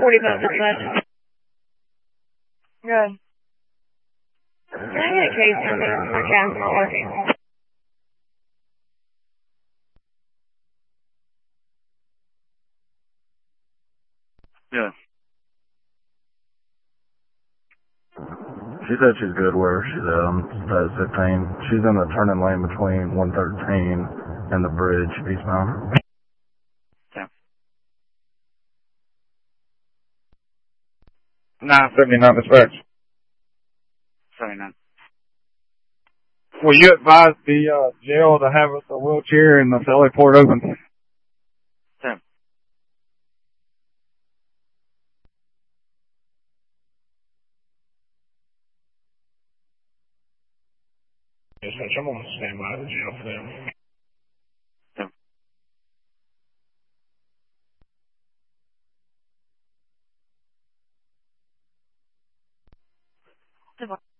40 minutes left. Good. Can I get a case for my cat's not working? Yeah. She said she's good where she's at 15. She's in the turning lane between 113 and the bridge eastbound. Yeah. 979 dispatch. 79. Will you advise the jail to have a wheelchair and the celly port open? Yeah. I'm on standby at the jail for them. Yeah.